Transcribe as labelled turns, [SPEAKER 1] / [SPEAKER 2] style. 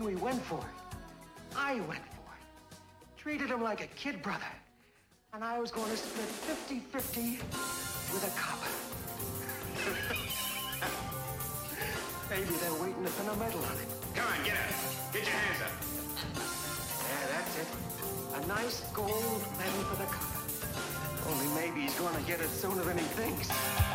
[SPEAKER 1] one we went for. I went for it. Treated him like a kid brother. And I was going to split 50-50 with a cop. Maybe they're waiting to pin a medal on him.
[SPEAKER 2] Come on, get up. Get your hands up.
[SPEAKER 1] Yeah, that's it. A nice gold medal for the cop. Only maybe he's going to get it sooner than he thinks.